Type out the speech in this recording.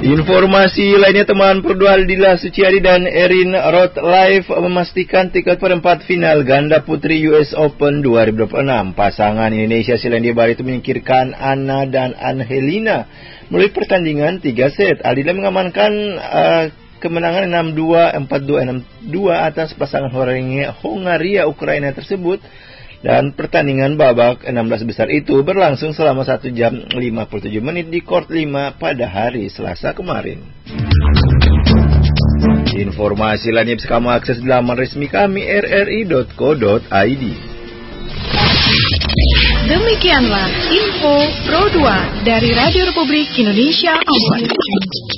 Informasi lainnya, teman Perdua Aldila Suciadi dan Erin Roth Live memastikan tiket perempat final ganda putri US Open 2026. Pasangan Indonesia Selandia Baru itu menyingkirkan Anna dan Angelina melalui pertandingan 3 set. Aldila mengamankan kemenangan 6-2, 4-2, 6-2 atas pasangan Hongaria Ukraina tersebut. Dan pertandingan babak 16 besar itu berlangsung selama 1 jam 57 menit di Court 5 pada hari Selasa kemarin. Informasi lainnya bisa kamu akses di laman resmi kami rri.co.id. Demikianlah info Pro 2 dari Radio Republik Indonesia Ambon.